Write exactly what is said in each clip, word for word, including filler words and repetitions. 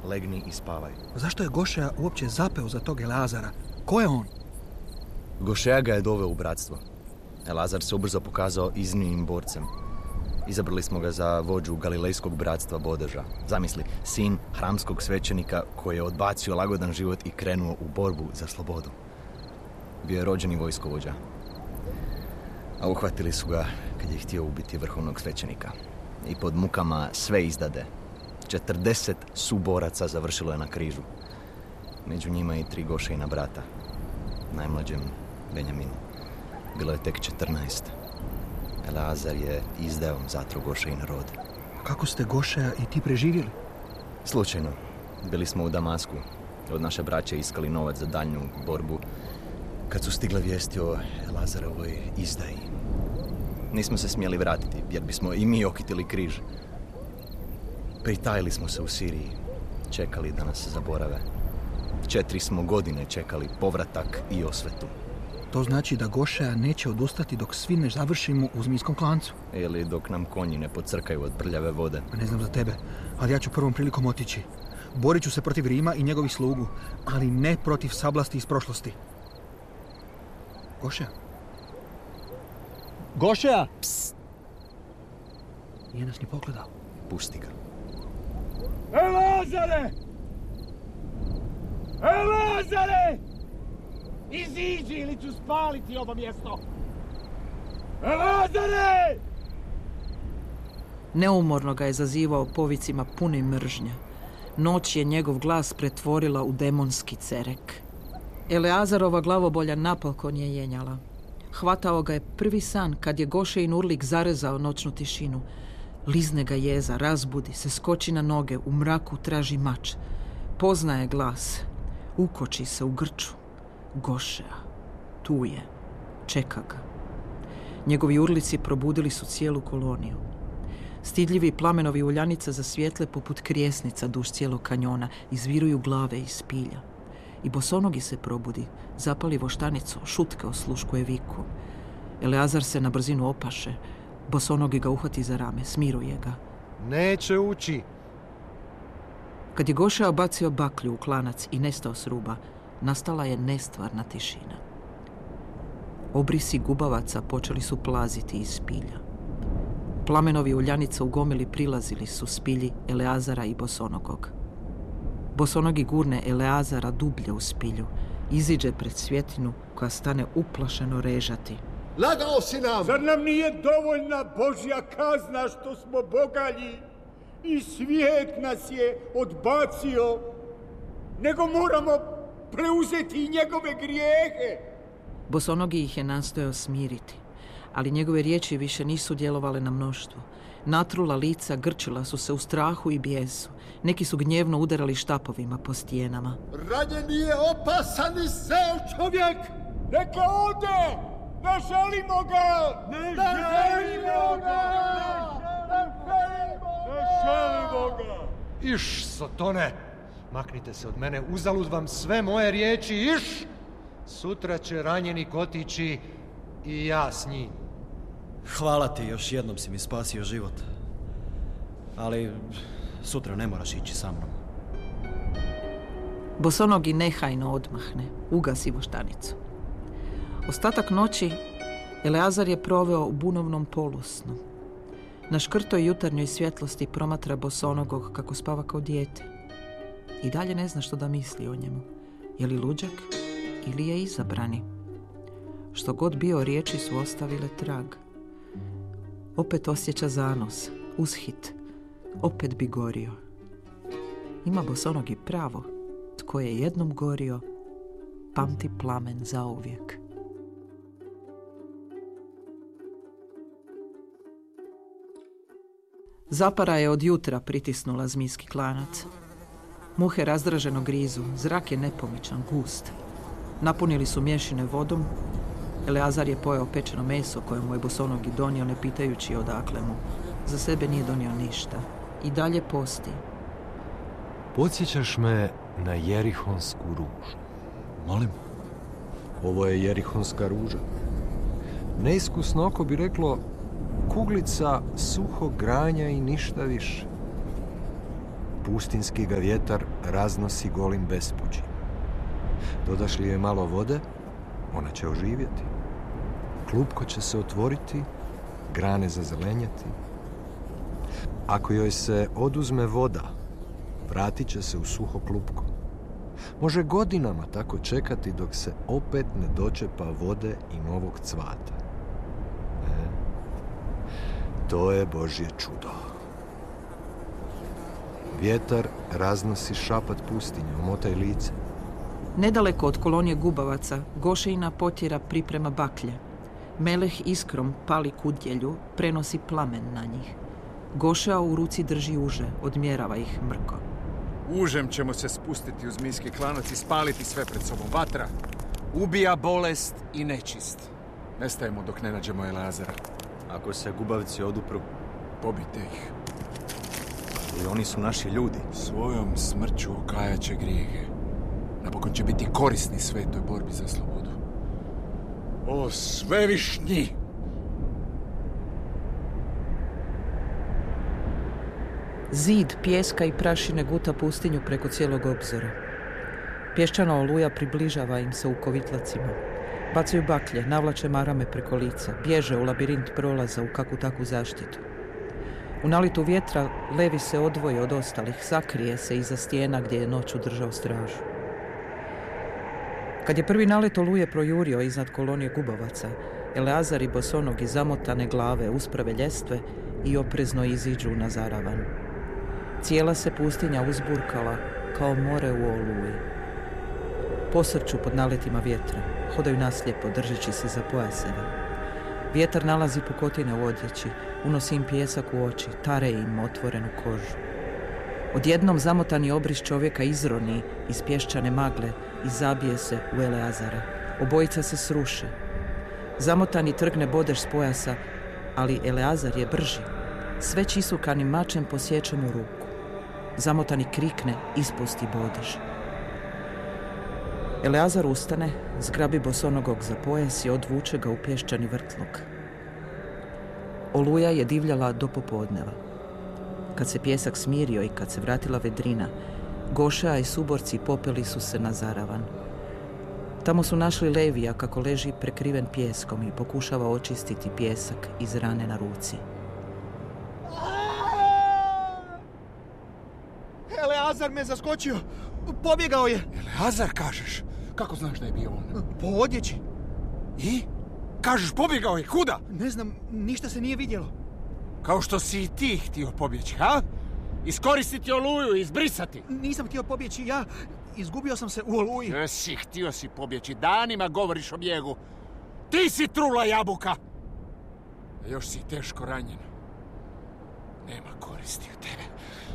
legni i spavaj. Zašto je Gošeja uopće zapeo za tog Eleazara? Ko je on? Gošeja ga je doveo u bratstvo. Eleazar se ubrzo pokazao iznimnim borcem. Izabrali smo ga za vođu Galilejskog bratstva Bodeža. Zamisli, sin hramskog svećenika koji je odbacio lagodan život i krenuo u borbu za slobodu. Bio je rođeni vojskovođa. A uhvatili su ga kad je htio ubiti vrhovnog svećenika. I pod mukama sve izdade. četrdeset suboraca završilo je na križu. Među njima i tri Gošejina brata. Najmlađem Benjaminu. Bilo je tek četrnaest. Eleazar je izdaom zatro Gošejin rod. Kako ste Gošeja i ti preživjeli? Slučajno. Bili smo u Damasku. Od naše braće iskali novac za daljnju borbu. Kad su stigle vijesti o Eleazarovoj izdaji. Nismo se smjeli vratiti, jer bismo i mi okitili križ. Pritajili smo se u Siriji. Čekali da nas zaborave. Četiri smo godine čekali povratak i osvetu. To znači da Gošeja neće odustati dok svi ne završimo u zmijskom klancu. Ili dok nam konji ne pocrkaju od prljave vode. Ne znam za tebe, ali ja ću prvom prilikom otići. Borit ću se protiv Rima i njegovih slugu, ali ne protiv sablasti iz prošlosti. Gošeja? Gošeja! Psst! Nije nas ni pogledao. Pusti ga. Eleazare! Eleazare! Iziđi ili ću spaliti ovo mjesto! Eleazare! Neumorno ga je zazivao povicima punim mržnje. Noć je njegov glas pretvorila u demonski cerek. Eleazarova glavobolja napokon je jenjala. Hvatao ga je prvi san kad je Gošejin urlik zarezao noćnu tišinu. Lizne ga jeza, razbudi se, skoči na noge, u mraku traži mač. Poznaje glas, ukoči se u grču. Gošeja, tu je, čeka ga. Njegovi urlici probudili su cijelu koloniju. Stidljivi plamenovi uljanica zasvijetle poput krijesnica duž cijelog kanjona, izviruju glave iz spilja. I bosonogi se probudi, zapali voštanicu, šutke osluškuje viku. Eleazar se na brzinu opaše, bosonogi ga uhvati za rame, smiruje ga. Neće ući. Kad je Gošeja bacio baklju u klanac i nestao s ruba, nastala je nestvarna tišina. Obrisi gubavaca počeli su plaziti iz spilja. Plamenovi uljanica u gomili prilazili su spilji Eleazara i bosonogog. Bosonogi gurne Eleazara dublje u spilju, iziđe pred svjetinu koja stane uplašeno režati. Lagao si nam! Zar nam nije dovoljna Božja kazna što smo bogalji i svijet nas je odbacio, nego moramo preuzeti i njegove grijehe? Bosonogi ih je nastojao smiriti, ali njegove riječi više nisu djelovale na mnoštvo. Natrula lica grčila su se u strahu i bijesu. Neki su gnjevno udarali štapovima po stijenama. Ranjeni je opasan i zel čovjek! Neka ode! Ne želimo ga! Ne, ne želimo ga! Ne želimo ga! Ne želimo ga! Iš, sotone! Maknite se od mene, uzalud vam sve moje riječi, iš! Sutra će ranjenik otići i ja s njim. Hvala ti, još jednom si mi spasio život. Ali sutra ne moraš ići sa mnom. Bosonogi nehajno odmahne, ugasi voštanicu. Ostatak noći Eleazar je proveo u bunovnom polusnu. Na škrtoj jutarnjoj svjetlosti promatra bosonogog kako spava kao dijete. I dalje ne zna što da misli o njemu. Je li luđak ili je izabrani? Što god bio, riječi su ostavile trag. Opet osjeća zanos, ushit. Opet bi gorio. Ima bosonogi pravo. Tko je jednom gorio, pamti plamen zauvijek. Zapara je od jutra pritisnula zmijski klanac. Muhe razdraženo grizu, zrak je nepomičan, gust. Napunili su mješine vodom. Eleazar je pojeo pečeno meso koje mu je bosonogi donio, ne pitajući odakle mu. Za sebe nije donio ništa. I dalje posti. Podsjećaš me na jerihonsku ružu. Molim? Ovo je jerihonska ruža. Neiskusno oko bi reklo kuglica suhog granja i ništa više. pustinski ga vjetar raznosi golim bespućim. Dodaš li joj malo vode, ona će oživjeti. Klupko će se otvoriti, grane zazelenjati. Ako joj se oduzme voda, vratit će se u suho klupko. Može godinama tako čekati dok se opet ne dočepa vode i novog cvata. E, to je Božje čudo. Vjetar raznosi šapat pustinje, omotaj lice. Nedaleko od kolonije gubavaca, Gošeina potjera priprema baklje. Meleh iskrom pali kudjelju, prenosi plamen na njih. Gošea u ruci drži uže, odmjerava ih mrko. Užem ćemo se spustiti u zmijski klanac i spaliti sve pred sobom. Vatra ubija bolest i nečist. Nestajemo dok ne nađemo Eleazara. Ako se gubavci odupru, pobite ih. i oni su naši ljudi. Svojom smrću okajaće grijehe. Napokon će biti korisni svetoj borbi za slobodu. O svevišnji! Zid pijeska i prašine guta pustinju preko cijelog obzora. Pješčana oluja približava im se u kovitlacima. Bacaju baklje, navlače marame preko lica, bježe u labirint prolaza u kakvu takvu zaštitu. U nalitu vjetra Levi se odvoji od ostalih, sakrije se iza stijena gdje je noću držao stražu. Kad je prvi nalet oluje projurio iznad kolonije gubavaca, Eleazar i bosonogi zamotane glave usprave ljestve i oprezno iziđu na zaravan. Cijela se pustinja uzburkala kao more u oluji. Posrću pod naletima vjetra, hodaju naslijepo držeći se za pojaseve. Vjetar nalazi pukotine u odjeći, unosi im pijesak u oči, tare im otvorenu kožu. Odjednom zamotani obris čovjeka izroni iz pješčane magle i zabije se u Eleazara. Obojica se sruše. Zamotani trgne bodež s pojasa, ali Eleazar je brži. Sve čisukanim mačem posječe mu ruku. Zamotani krikne, ispusti bodež. Eleazar ustane, zgrabi bosonogog za pojas i odvuče ga u pješčani vrtlog. Oluja je divljala do popodneva. Kad se pjesak smirio i kad se vratila vedrina, Gošea i suborci popeli su se na zaravan. Tamo su našli Levija kako leži prekriven pijeskom i pokušava očistiti pijesak iz rane na ruci. Eleazar me zaskočio. Pobjegao je. Eleazar, kažeš? Kako znaš da je bio on? Po odjeći. I? Kažeš, pobjegao je. Kuda? Ne znam, ništa se nije vidjelo. Kao što si i ti htio pobjeći, ha? Iskoristiti oluju i izbrisati. Nisam htio pobjeći, ja izgubio sam se u oluji. Jesi, htio si pobjeći. Danima govoriš o bijegu. Ti si trula jabuka. A još si teško ranjen. Nema koristi od tebe.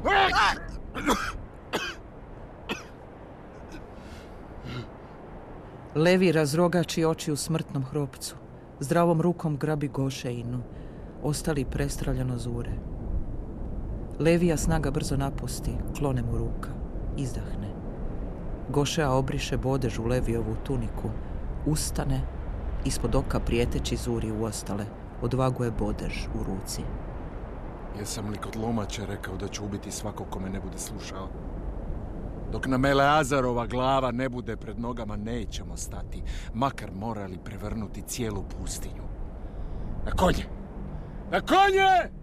Levi razrogači oči u smrtnom hropcu. Zdravom rukom grabi Gošeinu. Ostali prestravljeno zure. Levija snaga brzo napusti, klone mu ruka. Izdahne. Gošea obriše bodež u Levijovu tuniku. Ustane, ispod oka prijeteći zuri u ostale. Odvaguje bodež u ruci. Jesam li kod lomača rekao da ću ubiti svakog ko me ne bude slušao? Dok nam Eleazarova glava ne bude pred nogama, nećemo stati, makar morali prevrnuti cijelu pustinju. Na konje! Na konje!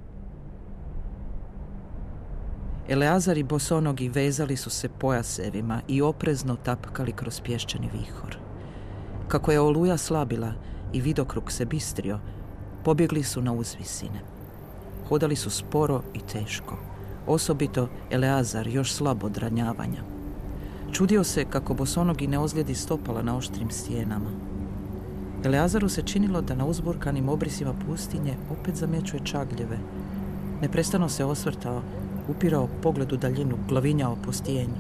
Eleazar i bosonogi vezali su se pojasevima i oprezno tapkali kroz pješčani vihor. Kako je oluja slabila i vidokrug se bistrio, pobjegli su na uzvisine. Hodali su sporo i teško. Osobito Eleazar još slabo od ranjavanja. Čudio se kako bosonogi ne ozlijedi stopala na oštrim stijenama. Eleazaru se činilo da na uzburkanim obrisima pustinje opet zamjećuje čagljeve. Neprestano se osvrtao, upirao pogled u daljinu, glavinjao po stijeni.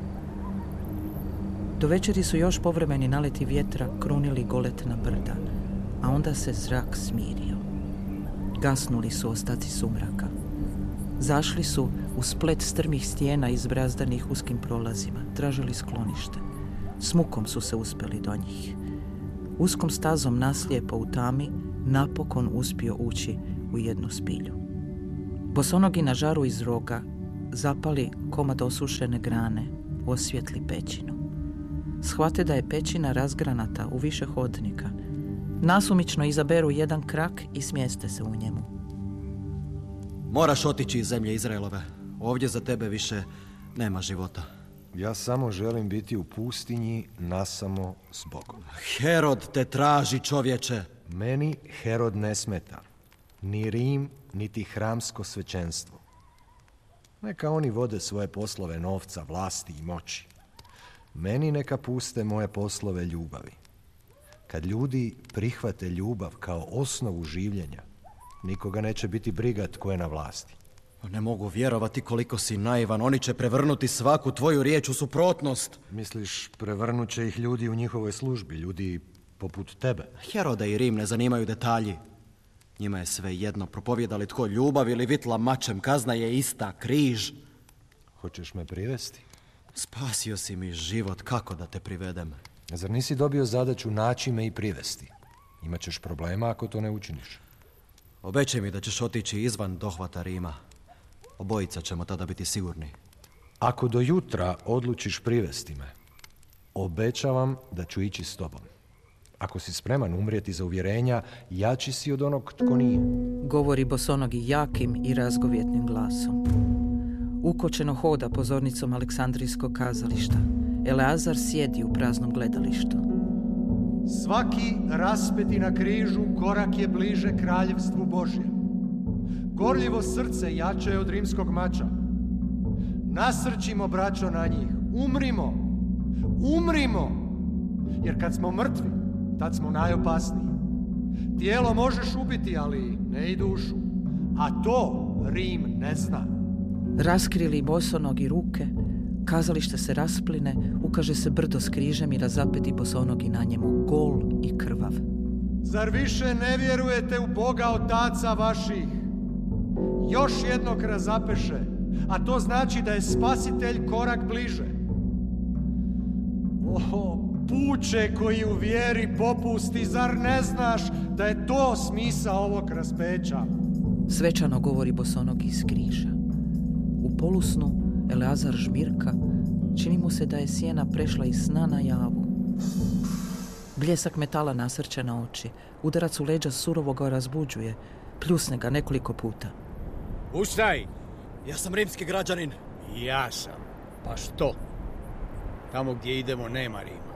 Do večeri su još povremeni naleti vjetra krunili goletna brda, a onda se zrak smirio. Gasnuli su ostaci sumraka. Zašli su u splet strmih stijena izbrazdanih uskim prolazima, tražili sklonište. S mukom su se uspjeli do njih. Uskom stazom naslijepo u tami napokon uspio ući u jednu spilju. Bosonogi na žaru iz roga zapali komad osušene grane, osvijetli pećinu. Shvate da je pećina razgranata u više hodnika. Nasumično izaberu jedan krak i smjeste se u njemu. Moraš otići iz zemlje Izraelove. Ovdje za tebe više nema života. Ja samo želim biti u pustinji nasamo s Bogom. Herod te traži, čovječe. Meni Herod ne smeta. Ni Rim, niti hramsko svećenstvo. Neka oni vode svoje poslove novca, vlasti i moći. Meni neka puste moje poslove ljubavi. Kad ljudi prihvate ljubav kao osnovu življenja, nikoga neće biti briga tko je na vlasti. Ne mogu vjerovati koliko si naivan. Oni će prevrnuti svaku tvoju riječ u suprotnost. Misliš, prevrnut će ih ljudi u njihovoj službi, ljudi poput tebe? Heroda i Rim ne zanimaju detalji. Njima je sve jedno, propovjeda li tko ljubav ili vitla mačem, kazna je ista, križ. Hoćeš me privesti? Spasio si mi život, kako da te privedem? Zar nisi dobio zadaću naći me i privesti? Imaćeš problema ako to ne učiniš. Obećaj mi da ćeš otići izvan dohvata Rima. Obojica ćemo tada biti sigurni. Ako do jutra odlučiš privesti me, obećavam da ću ići s tobom. Ako si spreman umrijeti za uvjerenja, jači si od onog tko nije. Govori bosonogi jakim i razgovjetnim glasom. Ukočeno hoda pozornicom Aleksandrijskog kazališta. Eleazar sjedi u praznom gledalištu. Svaki raspeti na križu korak je bliže kraljevstvu Božjem. Gorljivo srce jače je od rimskog mača. Nasrćimo, braćo, na njih. Umrimo! Umrimo! Jer kad smo mrtvi, tad smo najopasniji. Tijelo možeš ubiti, ali ne i dušu. A to Rim ne zna. Raskrili bosonogi ruke, kazalište se raspline, ukaže se brdo s križem i razapeti bosonogi na njemu, gol i krvav. Zar više ne vjerujete u Boga otaca vaših? Još jednog razapeše, a to znači da je spasitelj korak bliže. O, puče koji u vjeri popusti, zar ne znaš da je to smisao ovog raspeća? Svečano govori bosonogi iz križa. U polusnu Eleazar žmirka, čini mu se da je sjena prešla iz sna na javu. Bljesak metala nasrče na oči, udarac u leđa surovo ga razbuđuje, pljusne ga nekoliko puta. Ustaj! Ja sam rimski građanin. Ja sam. Pa što? Tamo gdje idemo nema Rima.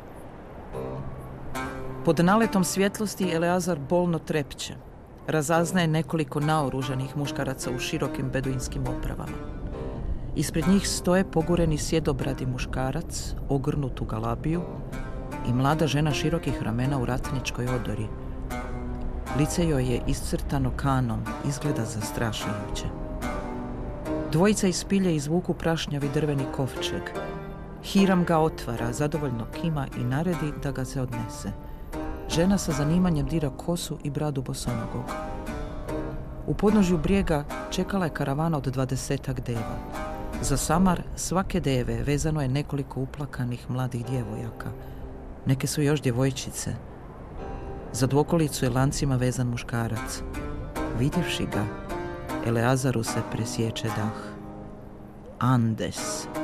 Pod naletom svjetlosti Eleazar bolno trepće. Razaznaje nekoliko naoružanih muškaraca u širokim beduinskim opravama. Ispred njih stoje pogureni sjedobradi muškarac, ogrnut u galabiju, i mlada žena širokih ramena u ratničkoj odori. Lice joj je iscrtano kanom, izgleda zastrašujuće. Dvojica iz pilje izvuku prašnjavi drveni kovčeg. Hiram ga otvara, zadovoljno kima i naredi da ga se odnese. Žena sa zanimanjem dira kosu i bradu bosonogog. U podnožju brijega čekala je karavana od dvadesetak deva. Za samar svake deve vezano je nekoliko uplakanih mladih djevojaka. Neke su još djevojčice. Za dvokolicu je lancima vezan muškarac. Vidjevši ga, Eleazaru se presječe dah. Andes.